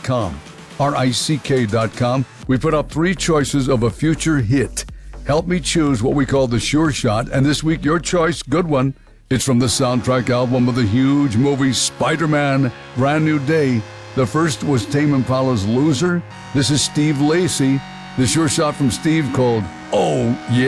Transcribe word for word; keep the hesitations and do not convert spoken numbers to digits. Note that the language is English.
com. R I C K dot com. We put up three choices of a future hit. Help me choose what we call the Sure Shot, and this week your choice, good one. It's from the soundtrack album of the huge movie Spider-Man, Brand New Day. The first was Tame Impala's Loser. This is Steve Lacy. The Sure Shot from Steve called Oh Yeah.